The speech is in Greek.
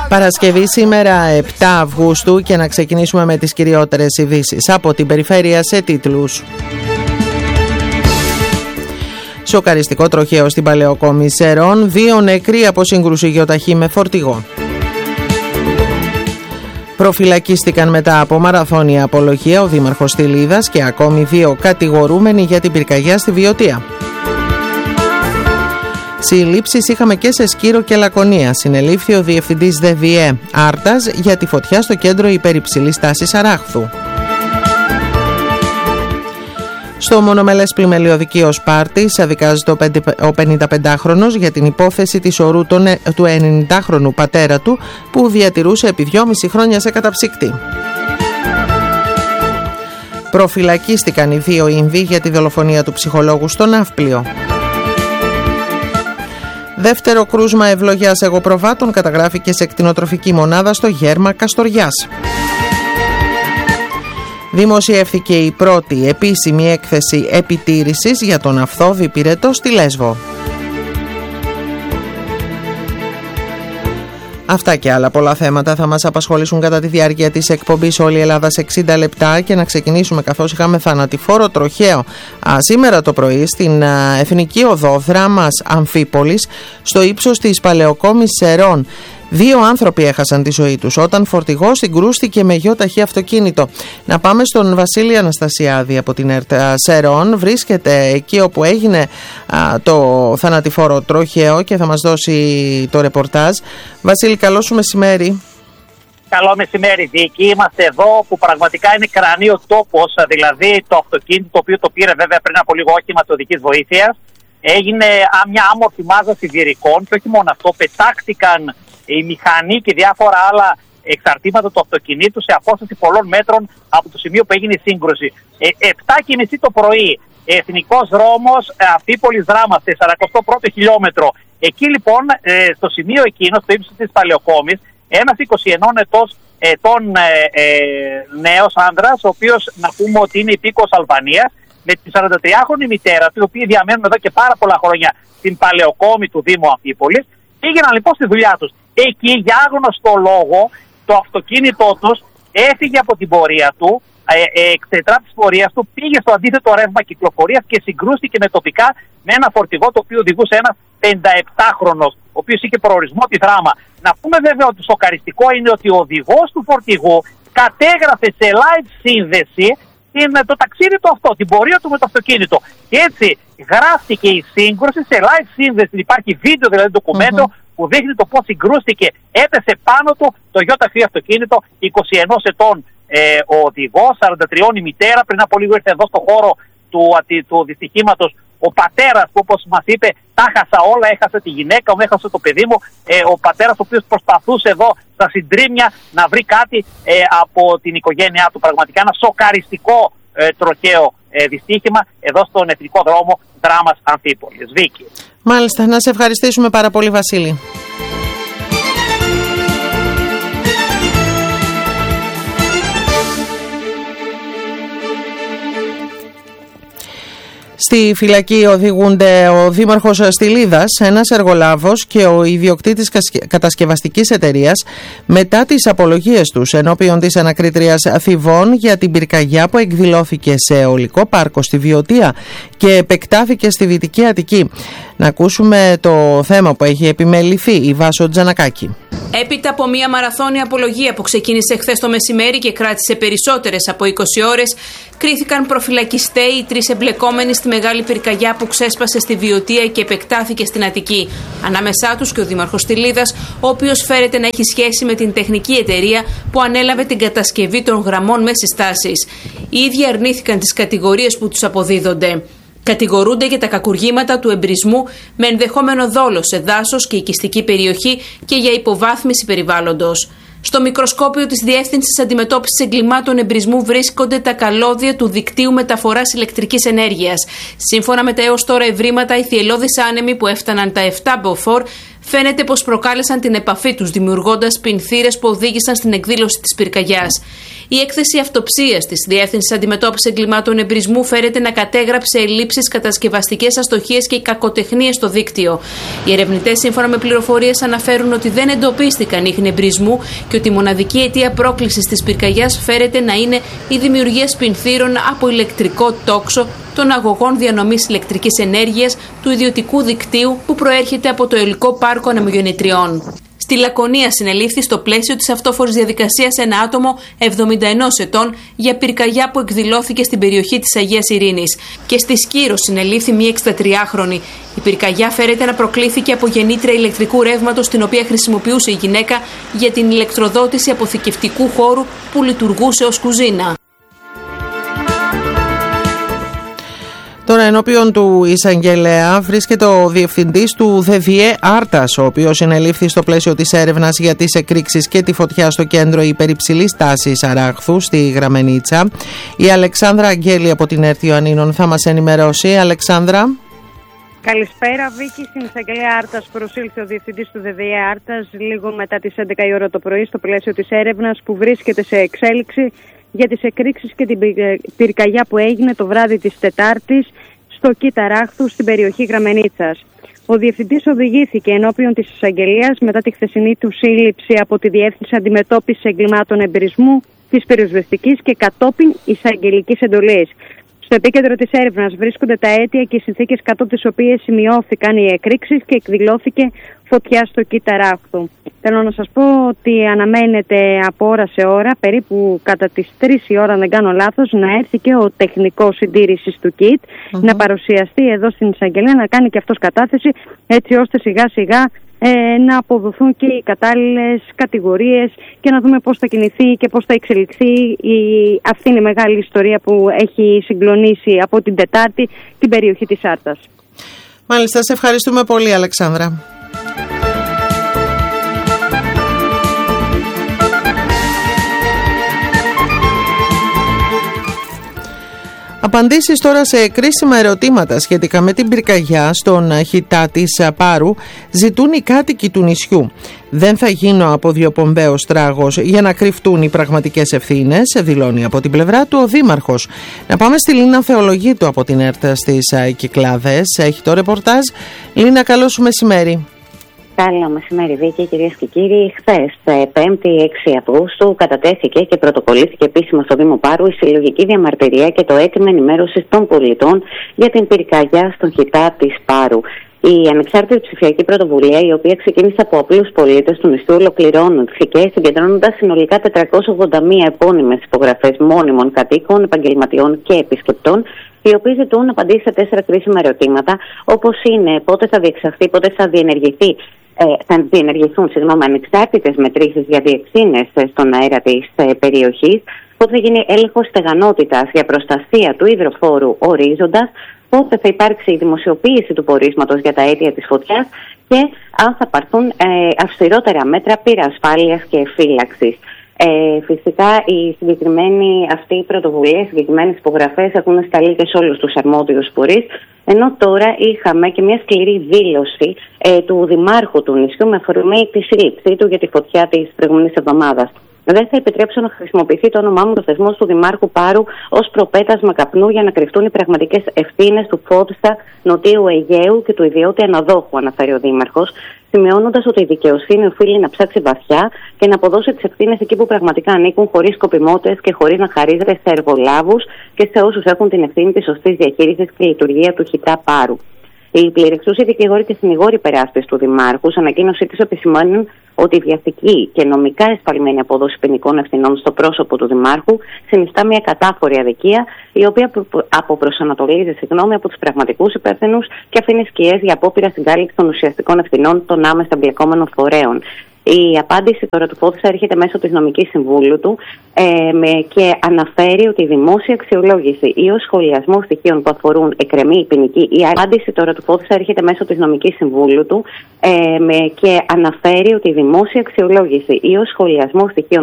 Παρασκευή σήμερα 7 Αυγούστου και να ξεκινήσουμε με τις κυριότερες ειδήσεις από την περιφέρεια σε τίτλους. Σοκαριστικό τροχαίο στην Παλαιοκόμη Σερών, 2 νεκροί από σύγκρουση γεωταχή με φορτηγό. Προφυλακίστηκαν μετά από μαραθώνια απολογία ο δήμαρχος Στυλίδας και ακόμη 2 κατηγορούμενοι για την πυρκαγιά στη Βιωτία. Συλλήψεις είχαμε και σε Σκύρο και Λακωνία. Συνελήφθη ο διευθυντής ΔΔΕ Άρτας για τη φωτιά στο κέντρο υπερυψηλής τάσης Αράχθου. Στο μονομελές πλημελιωδικείο Σπάρτης αδικάζεται ο 55χρονος για την υπόθεση της ορού του 90χρονου πατέρα του που διατηρούσε επί 2,5 χρόνια σε καταψύκτη. Προφυλακίστηκαν οι 2 Ινδοί για τη δολοφονία του ψυχολόγου στο Ναύπλιο. Δεύτερο κρούσμα ευλογιάς εγωπροβάτων καταγράφηκε σε κτηνοτροφική μονάδα στο Γέρμα Καστοριάς. Δημοσιεύθηκε η πρώτη επίσημη έκθεση επιτήρησης για τον Αυθόδη Πυρετό στη Λέσβο. Αυτά και άλλα πολλά θέματα θα μας απασχολήσουν κατά τη διάρκεια της εκπομπής Όλη η Ελλάδα σε 60 λεπτά και να ξεκινήσουμε καθώς είχαμε θανατηφόρο τροχαίο σήμερα το πρωί στην Εθνική Οδό Δράμας Αμφίπολης στο ύψος της Παλαιοκόμης Σερών. 2 άνθρωποι έχασαν τη ζωή τους όταν φορτηγός συγκρούστηκε με γεωταχή αυτοκίνητο. Να πάμε στον Βασίλη Αναστασιάδη από την ΕΡΤ Σερών. Βρίσκεται εκεί όπου έγινε το θανατηφόρο τροχαίο και θα μας δώσει το ρεπορτάζ. Βασίλη, καλό σου μεσημέρι. Καλό μεσημέρι, Βίκη. Είμαστε εδώ που πραγματικά είναι κρανίο τόπος, δηλαδή το αυτοκίνητο το οποίο το πήρε βέβαια πριν από λίγο όχημα οδικής βοήθειας. Έγινε μια άμορφη μάζα σιδηρικών και όχι μόνο αυτό, πετάχτηκαν η μηχανή και διάφορα άλλα εξαρτήματα του αυτοκινήτου σε απόσταση πολλών μέτρων από το σημείο που έγινε η σύγκρουση. 7:30 το πρωί, εθνικός δρόμος Αμφίπολης Δράμας, 41ο χιλιόμετρο. Εκεί λοιπόν, στο σημείο εκείνο, στο ύψος της Παλαιοκόμης, ένας 21 ετών νέος άνδρας, ο οποίος να πούμε ότι είναι υπήκοος Αλβανίας, με τη 43χρονη μητέρα του, οι οποίοι διαμένουν εδώ και πάρα πολλά χρόνια στην Παλαιοκόμη του Δήμου Αμφίπολης, πήγαιναν λοιπόν στη δουλειά τους. Εκεί για άγνωστο λόγο το αυτοκίνητό τους έφυγε από την πορεία του, εξετρά της πορείας του, πήγε στο αντίθετο ρεύμα κυκλοφορίας και συγκρούστηκε με τοπικά με ένα φορτηγό το οποίο οδηγούσε ένας 57χρονος, ο οποίος είχε προορισμό τη Δράμα. Να πούμε βέβαια ότι σοκαριστικό είναι ότι ο οδηγός του φορτηγού κατέγραφε σε live σύνδεση το ταξίδι του αυτό, την πορεία του με το αυτοκίνητο. Και έτσι γράφτηκε η σύγκρουση σε live σύνδεση. Υπάρχει βίντεο, δηλαδή ντοκουμέντο, που δείχνει το πώς συγκρούστηκε. Έπεσε πάνω του το ΙΧ αυτοκίνητο, 21 ετών ο οδηγός, 43 η μητέρα. Πριν από λίγο ήρθε εδώ στο χώρο του δυστυχήματος ο πατέρας που, όπως μας είπε, τα χάσα όλα, έχασε τη γυναίκα μου, έχασε το παιδί μου. Ο πατέρας ο οποίος προσπαθούσε εδώ στα συντρίμμια να βρει κάτι από την οικογένειά του. Πραγματικά ένα σοκαριστικό τροχαίο δυστύχημα εδώ στον εθνικό δρόμο Δράμας Αμφίπολης. Βίκη. Μάλιστα, να σε ευχαριστήσουμε πάρα πολύ, Βασίλη. Στη φυλακή οδηγούνται ο δήμαρχος Στυλίδας, ένας εργολάβος και ο ιδιοκτήτης κατασκευαστικής εταιρείας μετά τις απολογίες τους ενώπιον της ανακρίτριας Θηβών για την πυρκαγιά που εκδηλώθηκε σε αιωλικό πάρκο στη Βιωτία και επεκτάθηκε στη Δυτική Αττική. Να ακούσουμε το θέμα που έχει επιμεληθεί η Βάσο Τζανακάκη. Έπειτα από μια μαραθώνια απολογία που ξεκίνησε χθες το μεσημέρι και κράτησε περισσότερες από 20 ώρες, κρίθηκαν προφυλακιστέοι οι 3 εμπλεκόμενοι στη μεγάλη πυρκαγιά που ξέσπασε στη Βιωτία και επεκτάθηκε στην Αττική. Ανάμεσά τους και ο δήμαρχος Στυλίδας, ο οποίος φέρεται να έχει σχέση με την τεχνική εταιρεία που ανέλαβε την κατασκευή των γραμμών μέσης τάσης. Οι ίδιοι αρνήθηκαν τις κατηγορίες που τους αποδίδονται. Κατηγορούνται για τα κακουργήματα του εμπρισμού με ενδεχόμενο δόλο σε δάσος και οικιστική περιοχή και για υποβάθμιση περιβάλλοντος. Στο μικροσκόπιο της Διεύθυνσης Αντιμετώπισης Εγκλημάτων Εμπρισμού βρίσκονται τα καλώδια του δικτύου μεταφοράς ηλεκτρικής ενέργειας. Σύμφωνα με τα έως τώρα ευρήματα, οι θυελλώδεις άνεμοι που έφταναν τα 7 μποφόρ φαίνεται πως προκάλεσαν την επαφή τους, δημιουργώντας πινθύρες που οδήγησαν στην εκδήλωση της πυρκαγιάς. Η έκθεση αυτοψίας της Διεύθυνσης Αντιμετώπισης Εγκλημάτων Εμπρισμού φέρεται να κατέγραψε ελλείψεις, κατασκευαστικές αστοχίες και κακοτεχνίες στο δίκτυο. Οι ερευνητές, σύμφωνα με πληροφορίες, αναφέρουν ότι δεν εντοπίστηκαν ίχνη εμπρισμού και ότι η μοναδική αιτία πρόκλησης της πυρκαγιάς φέρεται να είναι η δημιουργία σπινθύρων από ηλεκτρικό τόξο των αγωγών διανομής ηλεκτρικής ενέργειας του ιδιωτικού δικτύου που προέρχεται από το Αεολικό Πάρκο Ανεμογεννητριών. Στη Λακωνία συνελήφθη στο πλαίσιο της αυτόφορης διαδικασίας ένα άτομο 71 ετών για πυρκαγιά που εκδηλώθηκε στην περιοχή της Αγίας Ειρήνης. Και στη Σκύρο συνελήφθη μία 63χρονη. Η πυρκαγιά φέρεται να προκλήθηκε από γεννήτρια ηλεκτρικού ρεύματος, την οποία χρησιμοποιούσε η γυναίκα για την ηλεκτροδότηση αποθηκευτικού χώρου που λειτουργούσε ως κουζίνα. Τώρα ενώπιον του εισαγγελέα βρίσκεται ο διευθυντής του ΔΔΕ Άρτας, ο οποίος συνελήφθη στο πλαίσιο της έρευνας για τις εκρήξεις και τη φωτιά στο κέντρο υπερυψηλής τάσης Αράχθου στη Γραμμενίτσα. Η Αλεξάνδρα Αγγέλη από την ΕΡΤ Ιωαννίνων θα μας ενημερώσει. Αλεξάνδρα. Καλησπέρα, Βίκη. Στην εισαγγελέα Άρτας προσήλθε ο διευθυντής του ΔΔΕ Άρτας λίγο μετά τις 11 η ώρα το πρωί στο πλαίσιο της έρευνας που βρίσκεται σε εξέλιξη για τις εκρήξεις και την πυρκαγιά που έγινε το βράδυ της Τετάρτης στο Κίταράχθου στην περιοχή Γραμμενίτσας. Ο διευθυντής οδηγήθηκε ενώπιον της εισαγγελίας μετά τη χθεσινή του σύλληψη από τη Διεύθυνση Αντιμετώπισης Εγκλημάτων Εμπρισμού της Πυροσβεστικής και κατόπιν εισαγγελικής εντολής. Στο επίκεντρο της έρευνας βρίσκονται τα αίτια και οι συνθήκες κάτω τις οποίες σημειώθηκαν οι εκρήξεις και εκδηλώθηκε φωτιά στο Κίταράχθου. Θέλω να σας πω ότι αναμένεται από ώρα σε ώρα, περίπου κατά τις 3 η ώρα, αν δεν κάνω λάθος, να έρθει και ο τεχνικός συντήρησης του ΚΙΤ να παρουσιαστεί εδώ στην εισαγγελία, να κάνει και αυτός κατάθεση, έτσι ώστε σιγά σιγά να αποδοθούν και οι κατάλληλες κατηγορίες και να δούμε πώς θα κινηθεί και πώς θα εξελιχθεί αυτή είναι η μεγάλη ιστορία που έχει συγκλονίσει από την Τετάρτη την περιοχή της Άρτας. Μάλιστα, σε ευχαριστούμε πολύ, Αλεξάνδρα. Απαντήσεις τώρα σε κρίσιμα ερωτήματα σχετικά με την πυρκαγιά στον χιτά της Πάρου ζητούν οι κάτοικοι του νησιού. Δεν θα γίνω αποδιοπομπαίος τράγος για να κρυφτούν οι πραγματικές ευθύνες, δηλώνει από την πλευρά του ο Δήμαρχος. Να πάμε στη Λίνα Θεολογίτου από την ΕΡΤ στις Κυκλάδες. Έχει το ρεπορτάζ. Λίνα, καλό σου μεσημέρι. Καλό μεσημέρι, Βίκη, κυρίες και κύριοι. Χθες, 5η 6 Αυγούστου, κατατέθηκε και πρωτοκολλήθηκε επίσημα στο Δήμο Πάρου η συλλογική διαμαρτυρία και το αίτημα ενημέρωσης των πολιτών για την πυρκαγιά στον χιτά της Πάρου. Η ανεξάρτητη ψηφιακή πρωτοβουλία, η οποία ξεκίνησε από απλούς πολίτες του νησιού, ολοκληρώνθηκε συγκεντρώνοντας συνολικά 481 επώνυμες υπογραφές μόνιμων κατοίκων, επαγγελματιών και επισκεπτών, οι οποίοι ζητούν απαντήσεις σε 4 κρίσιμα ερωτήματα, όπως είναι πότε θα διεξαχθεί, πότε θα διενεργηθούν ανεξάρτητες μετρήσεις για διεξήνες στον αέρα της περιοχής, πότε θα γίνει έλεγχος στεγανότητας για προστασία του υδροφόρου ορίζοντας, πότε θα υπάρξει η δημοσιοποίηση του πορίσματος για τα αίτια της φωτιάς και αν θα πάρθουν αυστηρότερα μέτρα πυρασφάλειας και φύλαξης. Φυσικά η συγκεκριμένη αυτή η πρωτοβουλία, οι συγκεκριμένες υπογραφές έχουν σταλεί και σε όλους τους αρμόδιους φορείς, ενώ τώρα είχαμε και μια σκληρή δήλωση του Δημάρχου του νησιού με αφορμή τη σύλληψή του για τη φωτιά της προηγούμενης εβδομάδας. Δεν θα επιτρέψω να χρησιμοποιηθεί το όνομά μου, το θεσμό του Δημάρχου Πάρου, ως προπέτασμα καπνού για να κρυφτούν οι πραγματικές ευθύνες του Φώτιστα Νοτίου Αιγαίου και του ιδιώτη αναδόχου, αναφέρει ο Δήμαρχος, σημειώνοντας ότι η δικαιοσύνη οφείλει να ψάξει βαθιά και να αποδώσει τις ευθύνες εκεί που πραγματικά ανήκουν, χωρίς σκοπιμότητες και χωρίς να χαρίζεται σε εργολάβους και σε όσους έχουν την ευθύνη της σωστής διαχείρισης και λειτουργία του χιτά Πάρου. Οι πληρεξούσιοι δικηγόροι και συνηγόροι υπεράσπιση του Δημάρχου, σε ανακοίνωσή τους, επισημάνουν ότι η βιαστική και νομικά εσφαλμένη απόδοση ποινικών ευθυνών στο πρόσωπο του Δημάρχου συνιστά μια κατάφορη αδικία, η οποία αποπροσανατολίζει από τους πραγματικούς υπεύθυνους και αφήνει σκιές για απόπειρα συγκάλυψη των ουσιαστικών ευθυνών των άμεσα εμπλεκόμενων φορέων. Η απάντηση τώρα του Φώτιστα έρχεται μέσω της νομικής συμβούλου του και αναφέρει ότι η δημόσια αξιολόγηση ή ο σχολιασμός στοιχείων που αφορούν εκκρεμή ποινική. Η απάντηση τώρα του Φώτιστα έρχεται μέσω της νομικής συμβούλου του και αναφέρει ότι η δημόσια αξιολόγηση ή ο σχολιασμός στοιχείων